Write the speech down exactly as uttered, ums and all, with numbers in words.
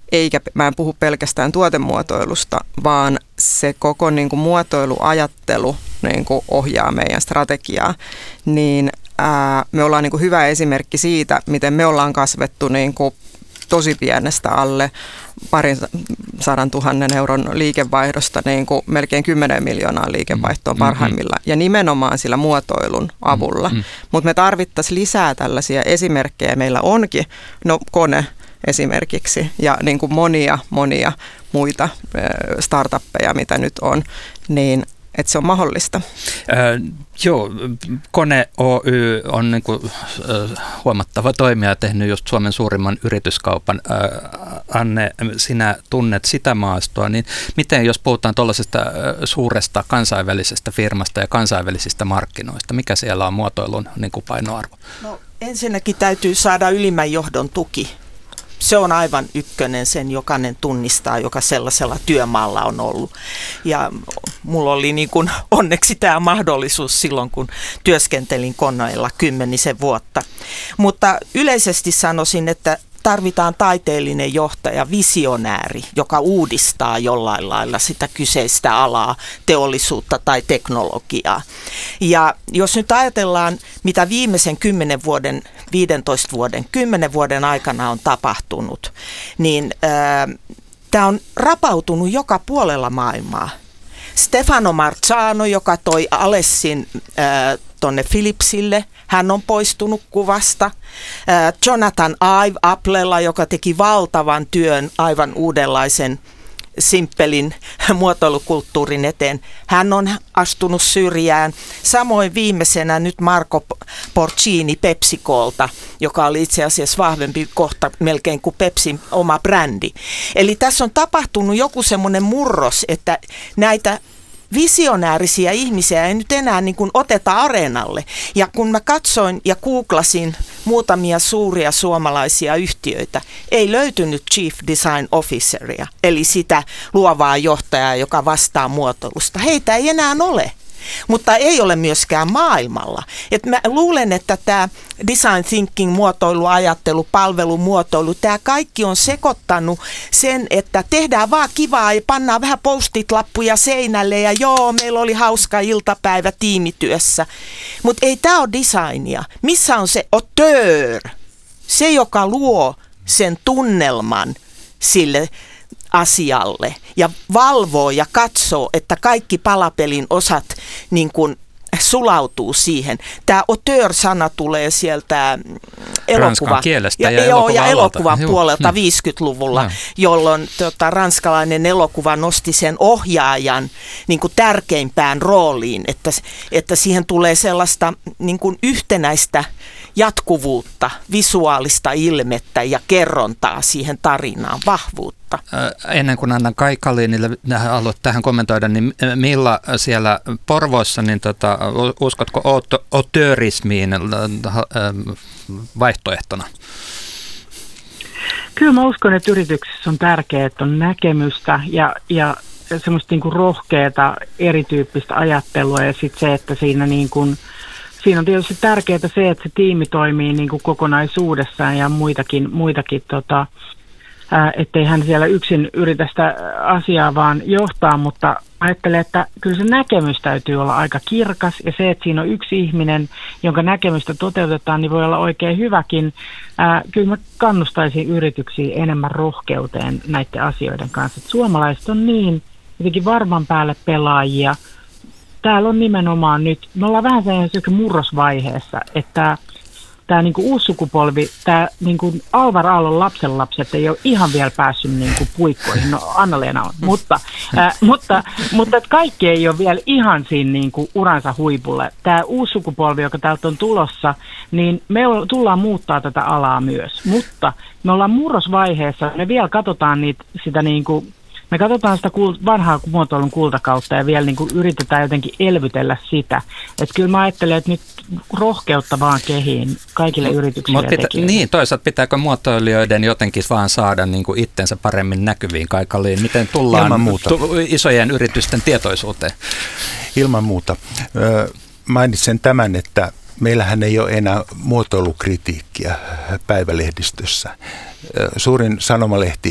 eikä mä en puhu pelkästään tuotemuotoilusta, vaan se koko niin kuin muotoiluajattelu niin kuin ohjaa meidän strategiaa, niin ää, me ollaan niin kuin hyvä esimerkki siitä, miten me ollaan kasvettu niin kuin tosi pienestä alle parin sadan tuhannen euron liikevaihdosta niin kuin melkein kymmenen miljoonaa liikevaihtoa parhaimmillaan ja nimenomaan sillä muotoilun avulla. Mm-hmm. Mutta me tarvittaisiin lisää tällaisia esimerkkejä. Meillä onkin no, kone esimerkiksi ja niin kuin monia, monia muita startuppeja, mitä nyt on, niin että se on mahdollista. Äh, joo, Kone Oy on niin kuin, äh, huomattava toimija, tehnyt just Suomen suurimman yrityskaupan. Äh, Anne, sinä tunnet sitä maastoa, niin miten jos puhutaan tuollaisesta äh, suuresta kansainvälisestä firmasta ja kansainvälisistä markkinoista, mikä siellä on muotoilun niin kuin painoarvo? No, ensinnäkin täytyy saada ylimmän johdon tuki. Se on aivan ykkönen, sen jokainen tunnistaa, joka sellaisella työmaalla on ollut. Ja mulla oli niin kuin onneksi tämä mahdollisuus silloin, kun työskentelin koneilla kymmenisen vuotta. Mutta yleisesti sanoisin, että tarvitaan taiteellinen johtaja, visionääri, joka uudistaa jollain lailla sitä kyseistä alaa, teollisuutta tai teknologiaa. Ja jos nyt ajatellaan, mitä viimeisen kymmenen vuoden, viidentoista vuoden, kymmenen vuoden aikana on tapahtunut, niin tämä on rapautunut joka puolella maailmaa. Stefano Marzano, joka toi Alessin ää, tonne Philipsille, hän on poistunut kuvasta. Ää, Jonathan Ive Applella, joka teki valtavan työn aivan uudenlaisen simppelin muotoilukulttuurin eteen, hän on astunut syrjään. Samoin viimeisenä nyt Marco Porcini PepsiColta, joka oli itse asiassa vahvempi kohta melkein kuin Pepsin oma brändi. Eli tässä on tapahtunut joku semmoinen murros, että näitä visionäärisiä ihmisiä ei nyt enää niin kuin oteta areenalle. Ja kun mä katsoin ja googlasin muutamia suuria suomalaisia yhtiöitä, ei löytynyt Chief Design Officeria, eli sitä luovaa johtajaa, joka vastaa muotoilusta. Heitä ei enää ole. Mutta ei ole myöskään maailmalla. Et mä luulen, että tämä design thinking, muotoilu, ajattelu, palvelu, muotoilu, tämä kaikki on sekoittanut sen, että tehdään vaan kivaa ja pannaan vähän post-it-lappuja seinälle ja joo, meillä oli hauska iltapäivä tiimityössä. Mutta ei tämä ole designia. Missä on se auteur? Se, joka luo sen tunnelman sille asialle ja valvoo ja katsoo, että kaikki palapelin osat niin kuin sulautuu siihen. Tämä auteur-sana tulee sieltä elokuva, kielestä ja, ja, joo, ja elokuvan Joo. puolelta Hmm. viisikymmentäluvulla, No. jolloin tota, ranskalainen elokuva nosti sen ohjaajan niin kuin tärkeimpään rooliin, että, että siihen tulee sellaista niin kuin yhtenäistä jatkuvuutta, visuaalista ilmettä ja kerrontaa siihen tarinaan, vahvuutta. Ennen kuin annan Kai Kalinille haluat tähän kommentoida, niin Milla siellä Porvoossa, niin tota, uskotko autörismiin vaihtoehtona? Kyllä mä uskon, että yrityksessä on tärkeää, että on näkemystä ja, ja semmoista niin kuin rohkeata erityyppistä ajattelua ja sitten se, että siinä niin kuin siinä on tietysti tärkeää se, että se tiimi toimii niin kuin kokonaisuudessaan ja muitakin, muitakin tota, ää, ettei hän siellä yksin yritä sitä asiaa vaan johtaa, mutta ajattelen, että kyllä se näkemys täytyy olla aika kirkas ja se, että siinä on yksi ihminen, jonka näkemystä toteutetaan, niin voi olla oikein hyväkin. Ää, kyllä mä kannustaisin yrityksiä enemmän rohkeuteen näiden asioiden kanssa. Että suomalaiset on niin jotenkin varman päälle pelaajia. Täällä on nimenomaan nyt, me ollaan vähän sellaisessa murrosvaiheessa, että tämä niinku uusi sukupolvi, tämä niinku Alvar Aallon lapsenlapset ei ole ihan vielä päässyt niinku puikkoihin, no Anna-Leena on, mutta, ää, mutta, mutta että kaikki ei ole vielä ihan siinä niinku uransa huipulle. Tämä uusi sukupolvi, joka täältä on tulossa, niin me tullaan muuttaa tätä alaa myös, mutta me ollaan murrosvaiheessa, me vielä katsotaan niitä, sitä niinku Me katsotaan sitä vanhaa muotoilun kultakautta ja vielä niin kuin yritetään jotenkin elvytellä sitä. Että kyllä mä ajattelen, että nyt rohkeutta vaan kehiin kaikille yrityksille Mut ja pitä, tekijöille. niin, toisaalta pitääkö muotoilijoiden jotenkin vaan saada niin kuin itsensä paremmin näkyviin Kaikaliin? Miten tullaan tu- isojen yritysten tietoisuuteen? Ilman muuta. Ö, mainitsen tämän, että meillähän ei ole enää muotoilukritiikkiä päivälehdistössä. Suurin sanomalehti